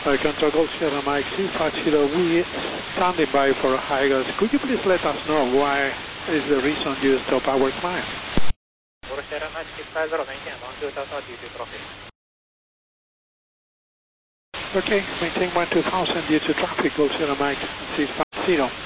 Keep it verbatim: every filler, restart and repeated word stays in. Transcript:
Uh, Control Golf Sierra Mike three five zero, we standing by for Higos. Could you please let us know why is the reason you stop our climb? Golf Sierra Mike six five zero, maintain one two thousand due to traffic. Okay, maintain one two thousand due to traffic, Golf Sierra Mike six five zero.